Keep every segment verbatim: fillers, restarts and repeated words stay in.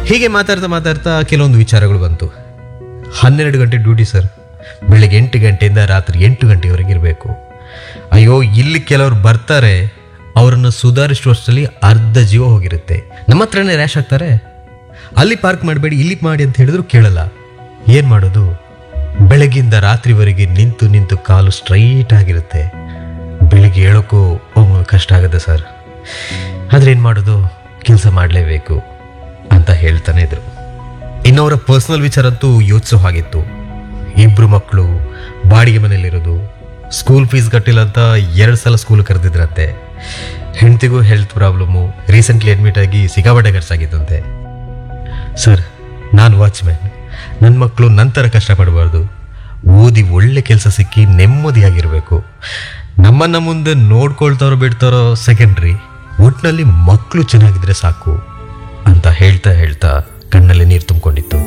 ಹೀಗೆ ಮಾತಾಡ್ತಾ ಮಾತಾಡ್ತಾ ಕೆಲವೊಂದು ವಿಚಾರಗಳು ಬಂತು. ಹನ್ನೆರಡು ಗಂಟೆ ಡ್ಯೂಟಿ ಸರ್, ಬೆಳಿಗ್ಗೆ ಎಂಟು ಗಂಟೆಯಿಂದ ರಾತ್ರಿ ಎಂಟು ಗಂಟೆವರೆಗೆ ಇರಬೇಕು. ಅಯ್ಯೋ, ಇಲ್ಲಿ ಕೆಲವರು ಬರ್ತಾರೆ, ಅವರನ್ನು ಸುಧಾರಿಸುವಷ್ಟರಲ್ಲಿ ಅರ್ಧ ಜೀವ ಹೋಗಿರುತ್ತೆ. ನಮ್ಮ ಹತ್ರನೇ ರ್ಯಾಶ್ ಆಗ್ತಾರೆ. ಅಲ್ಲಿ ಪಾರ್ಕ್ ಮಾಡಬೇಡಿ, ಇಲ್ಲಿ ಮಾಡಿ ಅಂತ ಹೇಳಿದ್ರು ಕೇಳಲ್ಲ. ಏನು ಮಾಡೋದು? ಬೆಳಗ್ಗಿಂದ ರಾತ್ರಿವರೆಗೆ ನಿಂತು ನಿಂತು ಕಾಲು ಸ್ಟ್ರೈಟ್ ಆಗಿರುತ್ತೆ. ಬೆಳಿಗ್ಗೆ ಹೇಳೋಕ್ಕೂ ಕಷ್ಟ ಆಗುತ್ತೆ ಸರ್. ಆದರೆ ಏನು ಮಾಡೋದು, ಕೆಲಸ ಮಾಡಲೇಬೇಕು ಅಂತ ಹೇಳ್ತಾನೆ ಇದ್ರು. ಇನ್ನವರ ಪರ್ಸನಲ್ ವಿಚಾರ ಅಂತೂ ಯೋಚಿಸೋ ಹಾಗಿತ್ತು. ಇಬ್ಬರು ಮಕ್ಕಳು, ಬಾಡಿಗೆ ಮನೇಲಿರೋದು, ಸ್ಕೂಲ್ ಫೀಸ್ ಕಟ್ಟಿಲ್ಲ ಅಂತ ಎರಡು ಸಲ school ಕರೆದಿದ್ರಂತೆ. ಹೆಂಡತಿಗೂ health problem, recently admit ಆಗಿ ಸಿಕ್ಕಾಪಟ್ಟೆ ಖರ್ಚಾಗಿತ್ತಂತೆ. ಸರ್, ನಾನು ವಾಚ್ಮ್ಯಾನ್, ನನ್ನ ಮಕ್ಕಳು ನಂತರ ಕಷ್ಟಪಡಬಾರ್ದು, ಓದಿ ಒಳ್ಳೆ ಕೆಲಸ ಸಿಕ್ಕಿ ನೆಮ್ಮದಿಯಾಗಿರಬೇಕು. ನಮ್ಮನ್ನು ಮುಂದೆ ನೋಡ್ಕೊಳ್ತಾರೋ ಬಿಡ್ತಾರೋ ಸೆಕೆಂಡ್ರಿ, ಒಟ್ಟಿನಲ್ಲಿ ಮಕ್ಕಳು ಚೆನ್ನಾಗಿದ್ರೆ ಸಾಕು ಅಂತ ಹೇಳ್ತಾ ಹೇಳ್ತಾ ಕಣ್ಣಲ್ಲಿ ನೀರು ತುಂಬಿಕೊಂಡಿತ್ತು.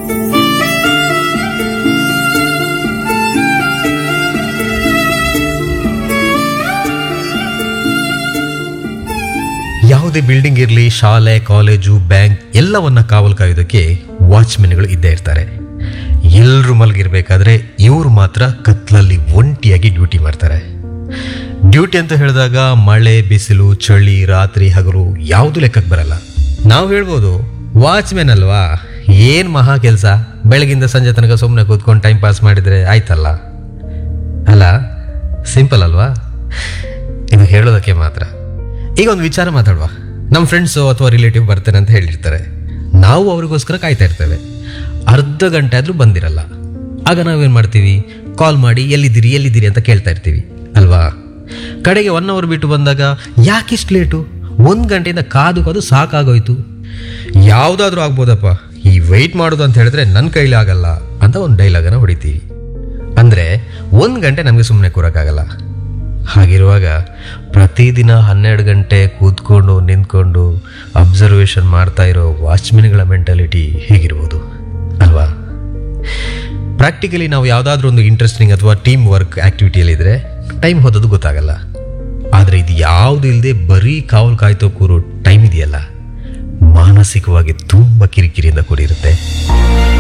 ಯಾವುದೇ ಬಿಲ್ಡಿಂಗ್ ಇರಲಿ, ಶಾಲೆ, ಕಾಲೇಜು, ಬ್ಯಾಂಕ್ ಎಲ್ಲವನ್ನ ಕಾವಲು ಕಾಯೋದಕ್ಕೆ ವಾಚ್ಮೆನ್ಗಳು ಇದ್ದೇ ಇರ್ತಾರೆ. ಎಲ್ಲರೂ ಮಲಗಿರ್ಬೇಕಾದ್ರೆ ಇವರು ಮಾತ್ರ ಕತ್ಲಲ್ಲಿ ಒಂಟಿಯಾಗಿ ಡ್ಯೂಟಿ ಮಾಡ್ತಾರೆ. ಡ್ಯೂಟಿ ಅಂತ ಹೇಳಿದಾಗ ಮಳೆ, ಬಿಸಿಲು, ಚಳಿ, ರಾತ್ರಿ, ಹಗಲು ಯಾವುದು ಲೆಕ್ಕಕ್ಕೆ ಬರಲ್ಲ. ನಾವು ಹೇಳ್ಬೋದು, ವಾಚ್ಮೆನ್ ಅಲ್ವಾ, ಏನು ಮಹಾ ಕೆಲಸ, ಬೆಳಗಿಂದ ಸಂಜೆ ತನಕ ಸುಮ್ಮನೆ ಕೂತ್ಕೊಂಡು ಟೈಮ್ ಪಾಸ್ ಮಾಡಿದರೆ ಆಯ್ತಲ್ಲ. ಅಲ್ಲ, ಸಿಂಪಲ್ ಅಲ್ವಾ? ಇದು ಹೇಳೋದಕ್ಕೆ ಮಾತ್ರ. ಈಗ ಒಂದು ವಿಚಾರ ಮಾತಾಡುವ. ನಮ್ಮ ಫ್ರೆಂಡ್ಸು ಅಥವಾ ರಿಲೇಟಿವ್ ಬರ್ತಾರೆ ಅಂತ ಹೇಳಿರ್ತಾರೆ. ನಾವು ಅವ್ರಿಗೋಸ್ಕರ ಕಾಯ್ತಾ ಇರ್ತೇವೆ. ಅರ್ಧ ಗಂಟೆ ಆದರೂ ಬಂದಿರಲ್ಲ. ಆಗ ನಾವೇನು ಮಾಡ್ತೀವಿ, ಕಾಲ್ ಮಾಡಿ ಎಲ್ಲಿದ್ದೀರಿ ಎಲ್ಲಿದ್ದೀರಿ ಅಂತ ಕೇಳ್ತಾ ಇರ್ತೀವಿ ಅಲ್ವಾ? ಕಡೆಗೆ ಒನ್ ಅವರ್ ಬಿಟ್ಟು ಬಂದಾಗ ಯಾಕಿಷ್ಟು ಲೇಟು, ಒಂದು ಗಂಟೆಯಿಂದ ಕಾದು ಕಾದು ಸಾಕಾಗೋಯ್ತು, ಯಾವುದಾದ್ರೂ ಆಗ್ಬೋದಪ್ಪ, ಈ ವೆಯ್ಟ್ ಮಾಡೋದು ಅಂತ ಹೇಳಿದ್ರೆ ನನ್ನ ಕೈಲಿ ಆಗಲ್ಲ ಅಂತ ಒಂದು ಡೈಲಾಗನ್ನು ಹೊಡಿತೀವಿ. ಅಂದರೆ ಒಂದು ಗಂಟೆ ನಮಗೆ ಸುಮ್ಮನೆ ಕೂರೋಕ್ಕಾಗಲ್ಲ. ಹಾಗಿರುವಾಗ ಪ್ರತಿದಿನ ಹನ್ನೆರಡು ಗಂಟೆ ಕೂತ್ಕೊಂಡು ನಿಂತ್ಕೊಂಡು ಅಬ್ಸರ್ವೇಷನ್ ಮಾಡ್ತಾ ಇರೋ ವಾಚ್ಮೆನ್ಗಳ ಮೆಂಟಾಲಿಟಿ ಹೇಗಿರ್ಬೋದು ಅಲ್ವಾ? ಪ್ರಾಕ್ಟಿಕಲಿ ನಾವು ಯಾವುದಾದ್ರೂ ಒಂದು ಇಂಟ್ರೆಸ್ಟಿಂಗ್ ಅಥವಾ ಟೀಮ್ ವರ್ಕ್ ಆ್ಯಕ್ಟಿವಿಟಿಯಲ್ಲಿದ್ದರೆ ಟೈಮ್ ಹೋದದ್ದು ಗೊತ್ತಾಗಲ್ಲ. ಆದರೆ ಇದು ಯಾವುದು ಇಲ್ಲದೆ ಬರೀ ಕಾವಲು ಕಾಯ್ತೋ ಕೂರೋ ಟೈಮ್ ಇದೆಯಲ್ಲ, ಮಾನಸಿಕವಾಗಿ ತುಂಬ ಕಿರಿಕಿರಿಯಿಂದ ಕೂಡಿರುತ್ತೆ.